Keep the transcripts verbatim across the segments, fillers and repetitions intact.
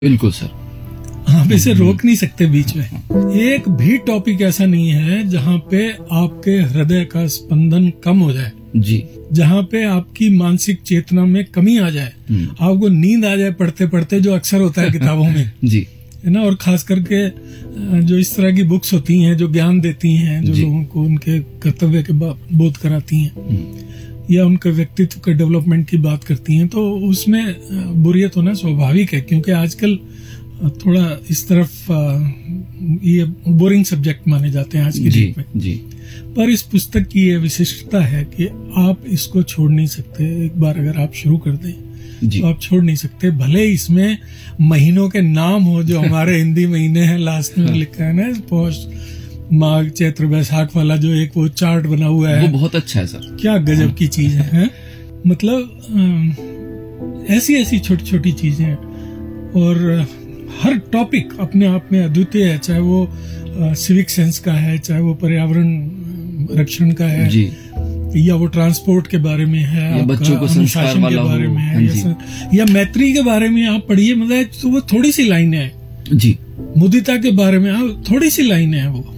बिल्कुल सर, आप इसे रोक नहीं सकते बीच में। एक भी टॉपिक ऐसा नहीं है जहाँ पे आपके हृदय का स्पंदन कम हो जाए जी, जहाँ पे आपकी मानसिक चेतना में कमी आ जाए, आपको नींद आ जाए पढ़ते पढ़ते, जो अक्सर होता है किताबों में जी, है ना। और खास करके जो इस तरह की बुक्स होती हैं जो ज्ञान देती हैं, जो लोगों को उनके कर्तव्य के बोध कराती हैं या उनके व्यक्तित्व के डेवलपमेंट की बात करती हैं, तो उसमें बोरियत होना स्वाभाविक है, क्योंकि आजकल थोड़ा इस तरफ ये बोरिंग सब्जेक्ट माने जाते हैं आज की डेट में जी। पर इस पुस्तक की ये विशिष्टता है कि आप इसको छोड़ नहीं सकते। एक बार अगर आप शुरू कर दें तो आप छोड़ नहीं सकते, भले इसमें महीनों के नाम हो जो हमारे हिंदी महीने हैं लास्ट में लिखा है ना, पौष माघ चैत्र बैसाख वाला जो एक वो चार्ट बना हुआ है, वो बहुत अच्छा है सर, क्या गजब की चीज है, है? मतलब ऐसी ऐसी छोटी छोटी चीजें, और हर टॉपिक अपने आप में अद्वितीय है, चाहे वो सिविक सेंस का है, चाहे वो पर्यावरण रक्षण का है जी, या वो ट्रांसपोर्ट के बारे में है, या बच्चों को संस्कार के बारे में है, या, या मैत्री के बारे में आप पढ़िए, मतलब तो वो थोड़ी सी लाइनें हैं जी, मुदिता के बारे में आप थोड़ी सी लाइनें हैं वो,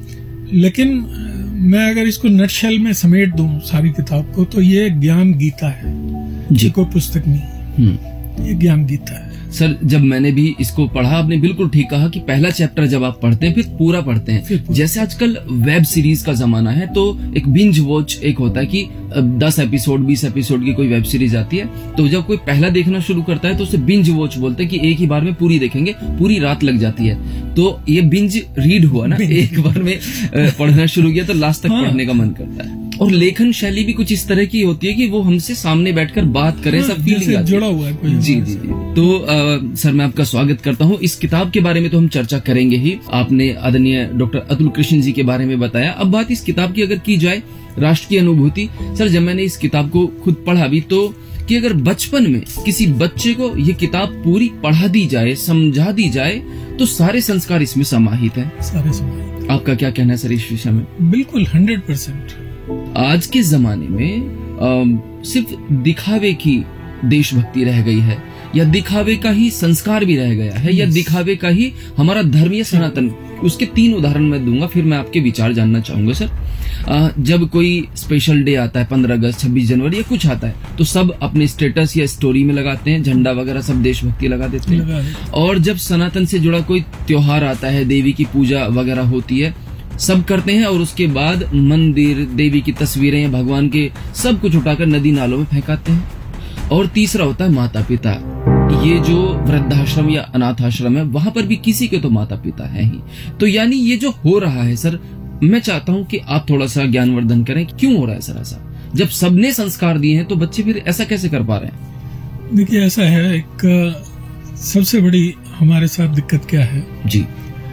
लेकिन मैं अगर इसको नटशेल में समेट दूं सारी किताब को, तो ये ज्ञान गीता है जी, कोई पुस्तक नहीं, ये ज्ञान गीता है सर। जब मैंने भी इसको पढ़ा, आपने बिल्कुल ठीक कहा कि पहला चैप्टर जब आप पढ़ते हैं फिर पूरा पढ़ते हैं। जैसे आजकल वेब सीरीज का जमाना है, तो एक बिंज वॉच एक होता है कि दस एपिसोड बीस एपिसोड की कोई वेब सीरीज आती है, तो जब कोई पहला देखना शुरू करता है तो उसे बिंज वॉच बोलते हैं कि एक ही बार में पूरी देखेंगे, पूरी रात लग जाती है। तो ये बिंज रीड हुआ ना, एक बार में पढ़ना शुरू किया तो लास्ट तक हाँ। पढ़ने का मन करता है। और लेखन शैली भी कुछ इस तरह की होती है कि वो हमसे सामने बैठकर बात करें, हाँ, सब फीलिंग आती जुड़ा हुआ है कोई जी जी जी। तो आ, सर मैं आपका स्वागत करता हूँ। इस किताब के बारे में तो हम चर्चा करेंगे ही, आपने आदरणीय डॉक्टर अतुल कृष्ण जी के बारे में बताया। अब बात इस किताब की अगर की जाए, राष्ट्र की अनुभूति, सर जब मैंने इस किताब को खुद पढ़ा भी, तो कि अगर बचपन में किसी बच्चे को ये किताब पूरी पढ़ा दी जाए, समझा दी जाए, तो सारे संस्कार इसमें समाहित हैं। सारे समाहित। आपका क्या कहना है सर इस विषय में? बिल्कुल हंड्रेड परसेंट। आज के जमाने में आ, सिर्फ दिखावे की देशभक्ति रह गई है, या दिखावे का ही संस्कार भी रह गया है, या दिखावे का ही हमारा धर्मीय सनातन। उसके तीन उदाहरण मैं दूंगा, फिर मैं आपके विचार जानना चाहूंगा सर। आ, जब कोई स्पेशल डे आता है, पंद्रह अगस्त छब्बीस जनवरी या कुछ आता है, तो सब अपने स्टेटस या स्टोरी में लगाते हैं, झंडा वगैरह सब देशभक्ति लगा देते हैं। और जब सनातन से जुड़ा कोई त्योहार आता है, देवी की पूजा वगैरह होती है, सब करते हैं, और उसके बाद मंदिर, देवी की तस्वीरें, भगवान के सब कुछ उठाकर नदी नालों में फेंकाते हैं। और तीसरा होता है माता पिता। ये जो वृद्धाश्रम या अनाथ आश्रम है, वहां पर भी किसी के तो माता पिता है ही। तो यानी ये जो हो रहा है सर, मैं चाहता हूं कि आप थोड़ा सा ज्ञानवर्धन करें, क्यों हो रहा है सर ऐसा? जब सबने संस्कार दिए हैं तो बच्चे फिर ऐसा कैसे कर पा रहे हैं? देखिए ऐसा है, एक सबसे बड़ी हमारे साथ दिक्कत क्या है जी,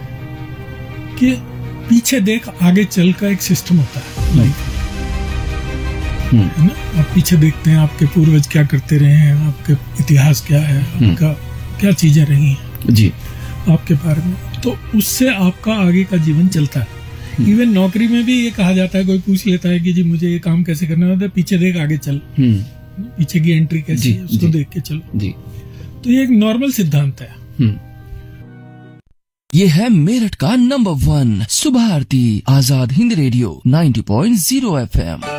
कि पीछे देख आगे चल का एक सिस्टम होता है लाइफ है ना। आप पीछे देखते हैं आपके पूर्वज क्या करते रहे हैं, आपके इतिहास क्या है, आपका क्या चीजें रही हैं जी आपके बारे में, तो उससे आपका आगे का जीवन चलता है। इवन नौकरी में भी ये कहा जाता है, कोई पूछ लेता है कि जी मुझे ये काम कैसे करना होता है, पीछे देख आगे चल, पीछे की एंट्री कैसी है उसको देख के चलो जी। तो ये एक नॉर्मल सिद्धांत है। ये है मेरठ का नंबर वन सुबह आरती, Azad Hind radio ninety point zero F M.